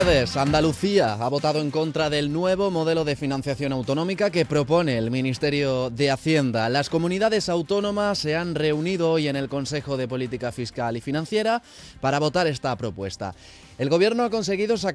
Andalucía ha votado en contra del nuevo modelo de financiación autonómica que propone el Ministerio de Hacienda. Las comunidades autónomas se han reunido hoy en el Consejo de Política Fiscal y Financiera para votar esta propuesta. El Gobierno ha conseguido sacar